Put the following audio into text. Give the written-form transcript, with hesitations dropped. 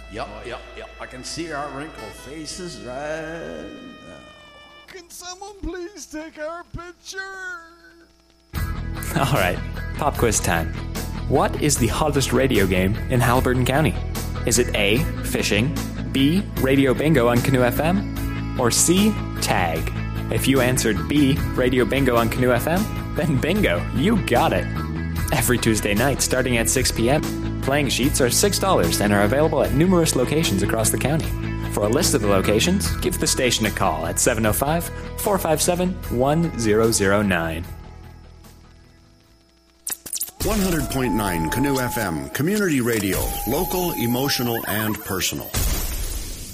Yep. I can see our wrinkled faces right now. Can someone please take our picture? All right, pop quiz time. What is the hottest radio game in Haliburton County? Is it A, fishing, B, radio bingo on Canoe FM, or C, tag? If you answered B, radio bingo on Canoe FM, then bingo, you got it. Every Tuesday night starting at 6 p.m., playing sheets are $6 and are available at numerous locations across the county. For a list of the locations, give the station a call at 705-457-1009. 100.9 Canoe FM, community radio, local, emotional, and personal.